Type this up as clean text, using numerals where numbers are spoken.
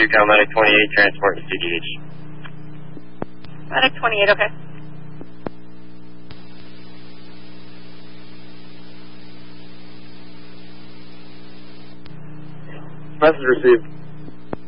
Cal Medic 28, transport to CDH. Medic 28, okay. Message received.